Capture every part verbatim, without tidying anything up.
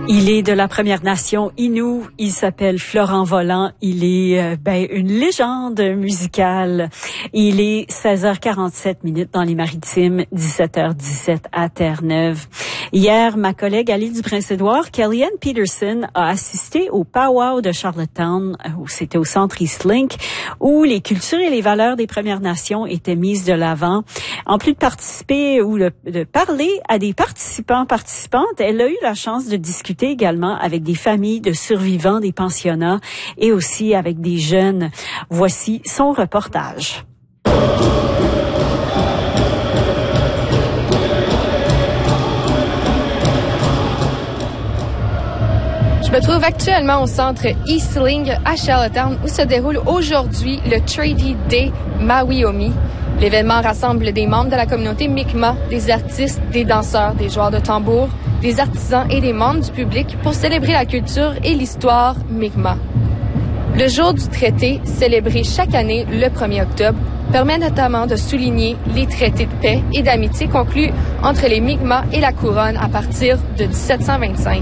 Il est de la Première Nation Innu, il s'appelle Florent Volant, il est euh, ben une légende musicale. Il est seize heures quarante-sept minutes dans les Maritimes, dix-sept heures dix-sept à Terre-Neuve. Hier, ma collègue à l'île du Prince-Édouard, Kellyanne Peterson, a assisté au Powwow de Charlottetown, où c'était au centre Eastlink, où les cultures et les valeurs des Premières Nations étaient mises de l'avant. En plus de participer ou le, de parler à des participants, participantes, elle a eu la chance de discuter également avec des familles de survivants des pensionnats et aussi avec des jeunes. Voici son reportage. Je me trouve actuellement au centre Eastlink à Charlottetown où se déroule aujourd'hui le Treaty Day Mawiomi. L'événement rassemble des membres de la communauté Mi'kmaq, des artistes, des danseurs, des joueurs de tambour, des artisans et des membres du public pour célébrer la culture et l'histoire Mi'kmaq. Le jour du traité, célébré chaque année le premier octobre, permet notamment de souligner les traités de paix et d'amitié conclus entre les Mi'kmaq et la couronne à partir de dix-sept cent vingt-cinq.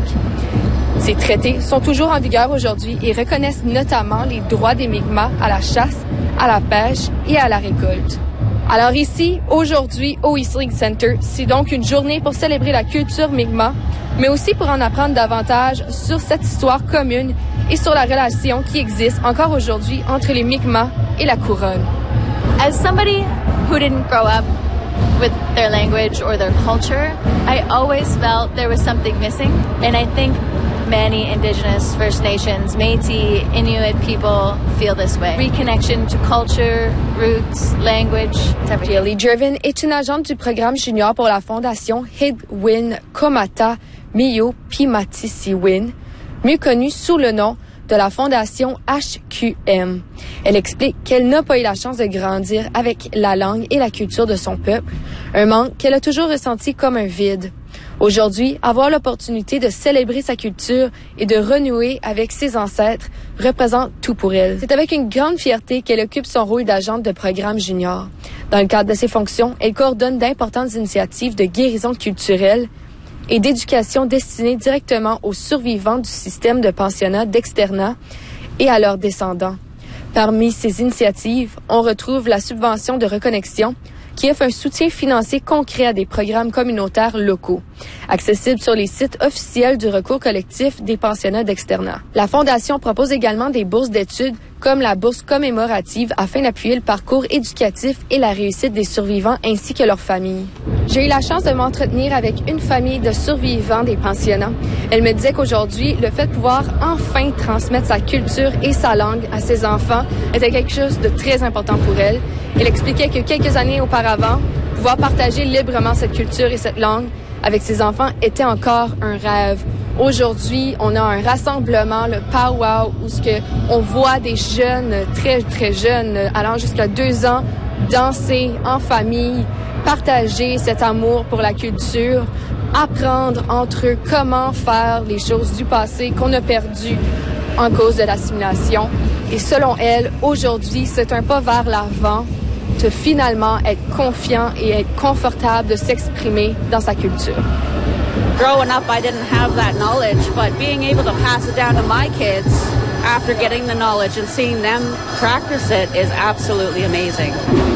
Ces traités sont toujours en vigueur aujourd'hui et reconnaissent notamment les droits des Mi'kmaq à la chasse, à la pêche et à la récolte. Alors ici, aujourd'hui, au Eastlink Center, c'est donc une journée pour célébrer la culture Mi'kmaq, mais aussi pour en apprendre davantage sur cette histoire commune et sur la relation qui existe encore aujourd'hui entre les Mi'kmaq et la couronne. As somebody who didn't grow up with their language or their culture, I always felt there was something missing, and I think many Indigenous, First Nations, Métis, Inuit people feel this way. Reconnection to culture, roots, language. Kelly Jervin est une agente du programme junior pour la fondation Hidwin Komata Miyo Pimatisiwin, mieux connue sous le nom de la fondation H Q M. Elle explique qu'elle n'a pas eu la chance de grandir avec la langue et la culture de son peuple, un manque qu'elle a toujours ressenti comme un vide. Aujourd'hui, avoir l'opportunité de célébrer sa culture et de renouer avec ses ancêtres représente tout pour elle. C'est avec une grande fierté qu'elle occupe son rôle d'agente de programme junior. Dans le cadre de ses fonctions, elle coordonne d'importantes initiatives de guérison culturelle et d'éducation destinées directement aux survivants du système de pensionnat d'externat et à leurs descendants. Parmi ces initiatives, on retrouve la subvention de reconnexion, qui offre un soutien financier concret à des programmes communautaires locaux, accessibles sur les sites officiels du recours collectif des pensionnats d'externat. La Fondation propose également des bourses d'études comme la bourse commémorative afin d'appuyer le parcours éducatif et la réussite des survivants ainsi que leurs familles. J'ai eu la chance de m'entretenir avec une famille de survivants des pensionnats. Elle me disait qu'aujourd'hui, le fait de pouvoir enfin transmettre sa culture et sa langue à ses enfants était quelque chose de très important pour elle. Elle expliquait que quelques années auparavant, pouvoir partager librement cette culture et cette langue avec ses enfants était encore un rêve. Aujourd'hui, on a un rassemblement, le Powwow, où ce que on voit des jeunes, très très jeunes, allant jusqu'à deux ans, danser en famille, partager cet amour pour la culture, apprendre entre eux comment faire les choses du passé qu'on a perdues en cause de l'assimilation. Et selon elle, aujourd'hui, c'est un pas vers l'avant de finalement être confiant et être confortable de s'exprimer dans sa culture. Growing up, I didn't have that knowledge, but being able to pass it down to my kids after getting the knowledge and seeing them practice it is absolutely amazing.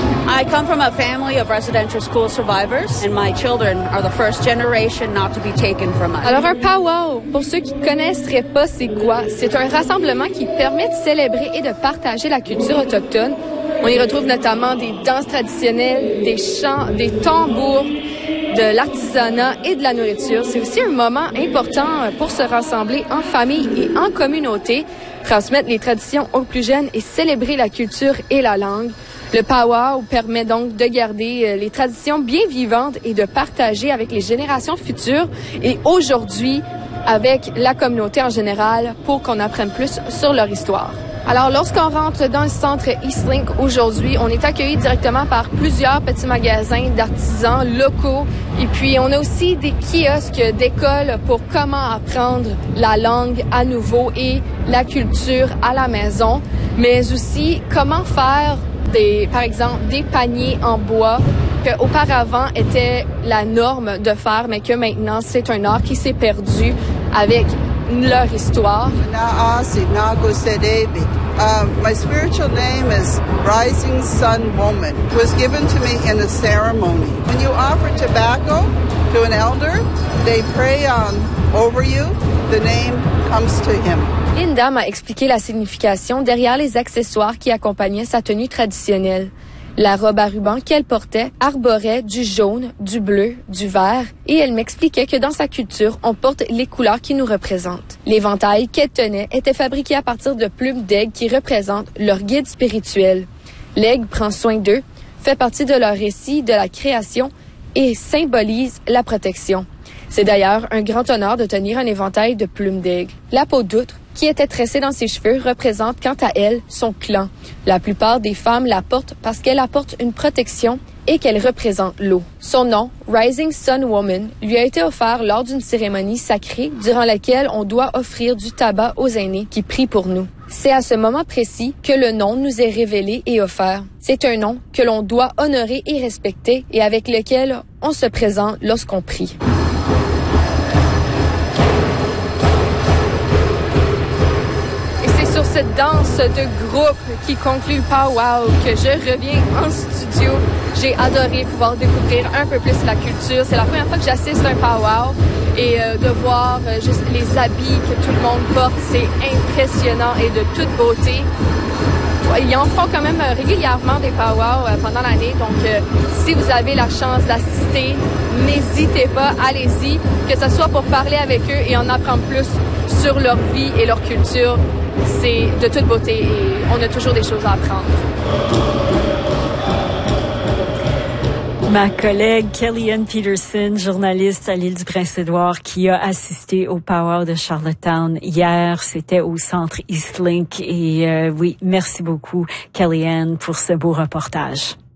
I come from a family of residential school survivors, and my children are the first generation not to be taken from us. Alors un powwow, pour ceux qui ne connaisseraient pas c'est quoi, c'est un rassemblement qui permet de célébrer et de partager la culture autochtone. On y retrouve notamment des danses traditionnelles, des chants, des tambours, de l'artisanat et de la nourriture. C'est aussi un moment important pour se rassembler en famille et en communauté, transmettre les traditions aux plus jeunes et célébrer la culture et la langue. Le powwow permet donc de garder les traditions bien vivantes et de partager avec les générations futures et aujourd'hui avec la communauté en général pour qu'on apprenne plus sur leur histoire. Alors, lorsqu'on rentre dans le centre Eastlink aujourd'hui, on est accueilli directement par plusieurs petits magasins d'artisans locaux. Et puis, on a aussi des kiosques d'école pour comment apprendre la langue à nouveau et la culture à la maison, mais aussi comment faire des, par exemple, des paniers en bois que auparavant était la norme de faire, mais que maintenant c'est un art qui s'est perdu avec leur histoire. Um, my spiritual name is Rising Sun Woman. It was given to me in a ceremony. When you offer tobacco to an elder, they pray on over you. The name comes to him. Linda m'a expliqué la signification derrière les accessoires qui accompagnaient sa tenue traditionnelle. La robe à ruban qu'elle portait arborait du jaune, du bleu, du vert, et elle m'expliquait que dans sa culture, on porte les couleurs qui nous représentent. L'éventail qu'elle tenait était fabriqué à partir de plumes d'aigle qui représentent leur guide spirituel. L'aigle prend soin d'eux, fait partie de leur récit de la création et symbolise la protection. C'est d'ailleurs un grand honneur de tenir un éventail de plumes d'aigle. La peau d'outre, qui était tressée dans ses cheveux, représente quant à elle son clan. La plupart des femmes la portent parce qu'elle apporte une protection et qu'elle représente l'eau. Son nom, Rising Sun Woman, lui a été offert lors d'une cérémonie sacrée durant laquelle on doit offrir du tabac aux aînés qui prient pour nous. C'est à ce moment précis que le nom nous est révélé et offert. C'est un nom que l'on doit honorer et respecter et avec lequel on se présente lorsqu'on prie. Sur cette danse de groupe qui conclut le powwow que je reviens en studio. J'ai adoré pouvoir découvrir un peu plus la culture. C'est la première fois que j'assiste à un powwow et euh, de voir euh, juste les habits que tout le monde porte, c'est impressionnant et de toute beauté. Ils en font quand même régulièrement des powwows euh, pendant l'année, donc euh, si vous avez la chance d'assister, n'hésitez pas, allez-y, que ce soit pour parler avec eux et en apprendre plus sur leur vie et leur culture. C'est de toute beauté et on a toujours des choses à apprendre. Ma collègue Kellyanne Peterson, journaliste à l'île du Prince-Édouard, qui a assisté au powwow de Charlottetown hier, c'était au centre Eastlink. Et euh, oui, merci beaucoup Kellyanne pour ce beau reportage.